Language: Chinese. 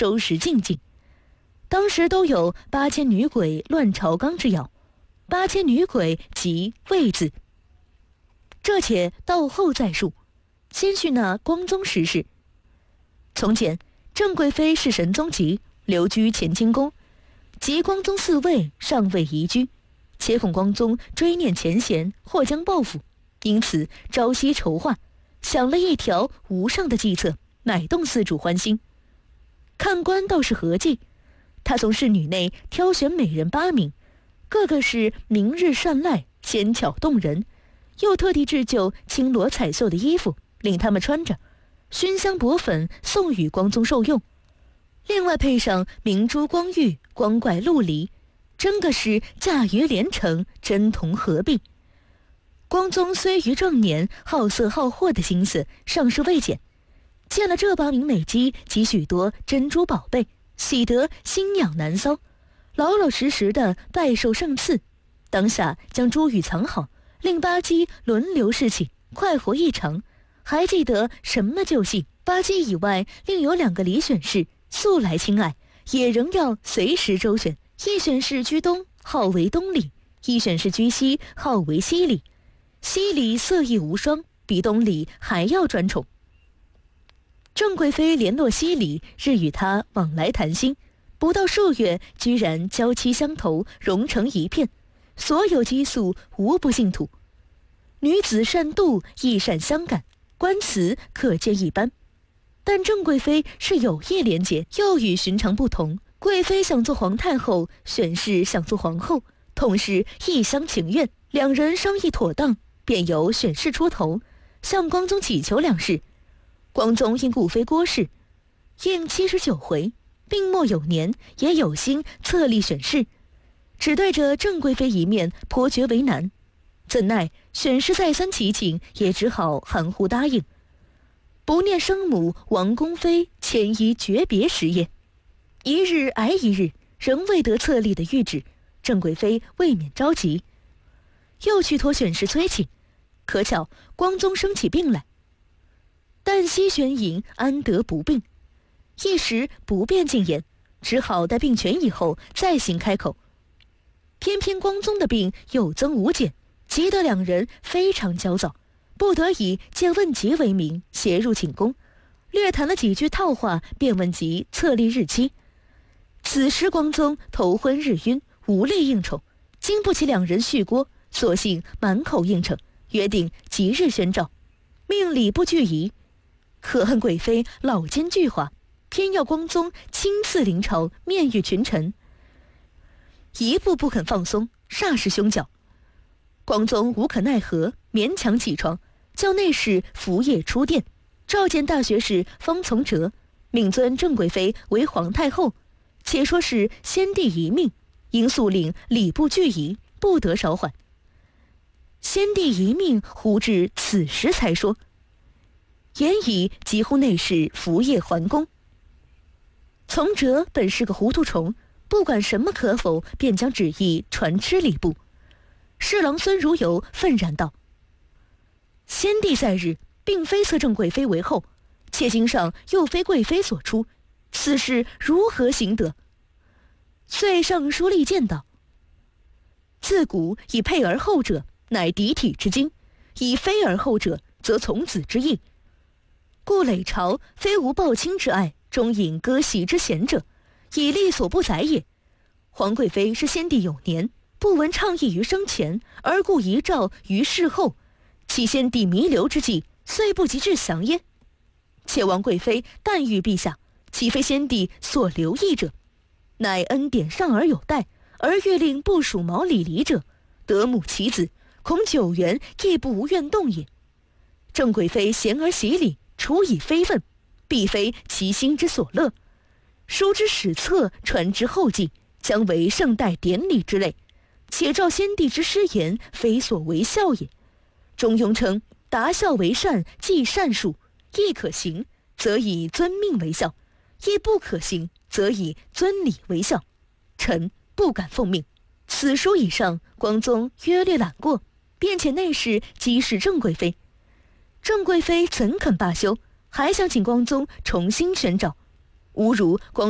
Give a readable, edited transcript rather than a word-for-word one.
收拾净尽。当时都有8000女鬼乱朝纲之谣，8000女鬼即魏字。这且到后再述，先叙那光宗时事。从前郑贵妃是神宗籍，留居乾清宫，及光宗嗣位尚未移居，且恐光宗追念前嫌，或将报复，因此朝夕筹划，想了一条无上的计策，乃动四主欢心。看官倒是合计，他从侍女内挑选美人8名，个个是明日善睐，纤巧动人，又特地制就青罗彩绣的衣服，令他们穿着，熏香薄粉送与光宗受用。另外配上明珠光玉、光怪陆离，真个是驾驭连城，真同合璧。光宗虽于正年，好色好货的心思尚是未减，见了这8名美姬及许多珍珠宝贝，喜得心痒难搔，老老实实的拜受圣赐。当下将珠玉藏好，令8姬轮流侍寝，快活异常。还记得什么旧戏？8姬以外，另有2个李选侍，素来亲爱，也仍要随时周旋。一选侍居东，号为东里；一选侍居西，号为西里。西里色艺无双，比东里还要专宠。郑贵妃联络西里，日与他往来谈心，不到数月，居然娇妻相投，融成一片，所有激素无不净土。女子善妒，亦善相感，观此可见一斑。但郑贵妃是有意连结，又与寻常不同。贵妃想做皇太后，选侍想做皇后，同是一厢情愿。2人商议妥当，便由选侍出头，向光宗祈求2事。光宗因故妃郭氏，应79回，病末有年，也有心册立选侍，只对着郑贵妃一面，颇觉为难。怎奈选侍再三祈请，也只好含糊答应。不念生母王宫妃牵衣诀别时也，一日挨一日，仍未得册立的谕旨，郑贵妃未免着急，又去托选侍催请。可巧光宗生起病来，旦夕宣营安得不病，一时不便进言，只好待病痊以后再行开口。偏偏光宗的病有增无减，急得2人非常焦躁，不得已借问疾为名，携入寝宫，略谈了几句套话，便问及册立日期。此时光宗头昏日晕，无力应酬，经不起2人续锅，索性满口应承，约定即日宣诏，命礼部具仪。可恨贵妃老奸巨猾，偏要光宗亲自临朝，面谕群臣，一步不肯放松，煞是凶狡。光宗无可奈何，勉强起床，叫内侍伏夜出殿，召见大学士方从哲，命尊郑贵妃为皇太后，且说是先帝遗命，应速令礼部具仪，不得稍缓。先帝遗命忽至此时才说，言已急呼内侍伏夜还宫。从哲本是个糊涂虫，不管什么可否，便将旨意传吃礼部。侍郎孙如游愤然道：先帝在日，并非册郑贵妃为后，且经上又非贵妃所出，此事如何行得？遂上书力谏道：自古以配而后者，乃嫡体之经；以妃而后者，则从子之意。故累朝非无抱亲之爱，终引割席之嫌者，以力所不载也。皇贵妃是先帝有年，不闻倡议于生前，而故遗诏于事后，其先帝弥留之际，虽不及至降耶？且王贵妃但遇陛下，岂非先帝所留意者？乃恩典上而有待，而欲令不属毛里离者，得母其子，恐久元亦不无怨动也。郑贵妃贤而喜礼，处以非分，必非其心之所乐。书之史册，传之后继，将为盛代典礼之类，且照先帝之失言，非所为孝也。中庸称达孝为善，即善术，亦可行，则以遵命为孝；亦不可行，则以遵礼为孝。臣不敢奉命。此书以上，光宗约略览过，便遣内侍击使郑贵妃。郑贵妃怎肯罢休，还想请光宗重新宣诏。吾如光